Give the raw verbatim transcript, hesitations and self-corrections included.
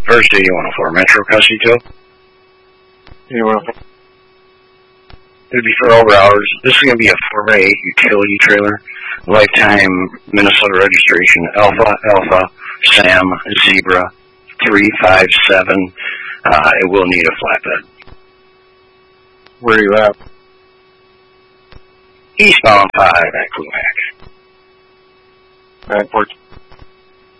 First day, you want a four Metro Casito? You want to... It'd be for over hours. This is going to be a four by eight utility trailer. Lifetime Minnesota registration. Alpha, Alpha, Sam, Zebra, three five seven. Uh, it will need a flatbed. Where are you at? Eastbound five at Klumac. At Port